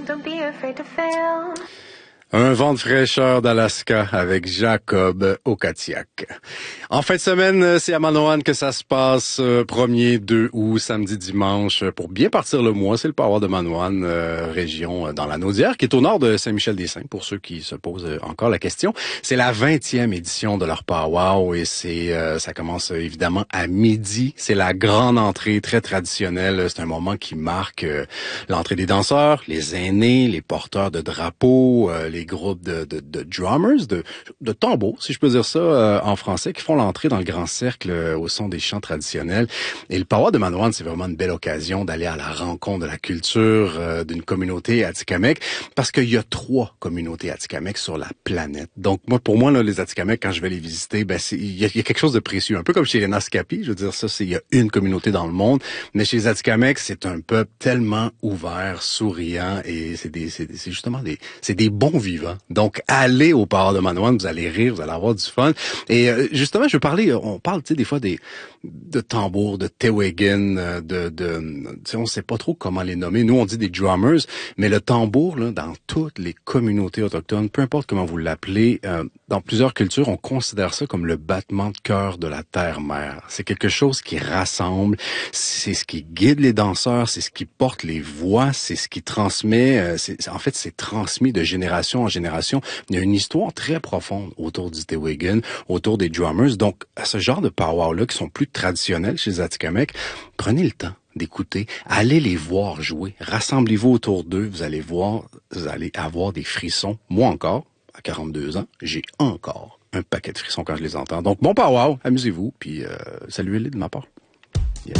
don't be afraid to fail. Un vent de fraîcheur d'Alaska avec Jacob Okatiak. En fin de semaine, c'est à Manoan que ça se passe, 1er, 2 août, samedi, dimanche. Pour bien partir le mois, c'est le Powwow de Manoan, région dans la Naudière, qui est au nord de Saint-Michel-des-Saints, pour ceux qui se posent encore la question. C'est la 20e édition de leur Powwow et ça commence évidemment à midi. C'est la grande entrée très traditionnelle. C'est un moment qui marque l'entrée des danseurs, les aînés, les porteurs de drapeaux, les groupes de drummers, de tambours, si je peux dire ça en français, qui font l'entrée dans le grand cercle au son des chants traditionnels. Et le Powwow de Manoan, c'est vraiment une belle occasion d'aller à la rencontre de la culture d'une communauté Atikamekw, parce qu'il y a 3 communautés Atikamekw sur la planète. Donc pour moi, là, les Atikamekw, quand je vais les visiter, il y a quelque chose de précieux, un peu comme chez les Naskapi. Je veux dire, il y a une communauté dans le monde, mais chez les Atikamekw, c'est un peuple tellement ouvert, souriant, et c'est justement des bons vivants. Donc, allez au Powwow de Manoan, vous allez rire, vous allez avoir du fun. Et justement, on parle, tu sais, des fois de tambours, de Tewagin, tu sais, on sait pas trop comment les nommer. Nous, on dit des drummers, mais le tambour, là, dans toutes les communautés autochtones, peu importe comment vous l'appelez, dans plusieurs cultures, on considère ça comme le battement de cœur de la terre-mère. C'est quelque chose qui rassemble, c'est ce qui guide les danseurs, c'est ce qui porte les voix, c'est ce qui transmet, c'est transmis de génération en génération. Il y a une histoire très profonde autour du Tewagin, autour des drummers. Donc, à ce genre de powwow-là, qui sont plus traditionnels chez les Atikamekw, prenez le temps d'écouter, allez les voir jouer, rassemblez-vous autour d'eux, vous allez avoir des frissons. Moi encore, à 42 ans, j'ai encore un paquet de frissons quand je les entends. Donc, bon powwow, amusez-vous, puis saluez-les de ma part.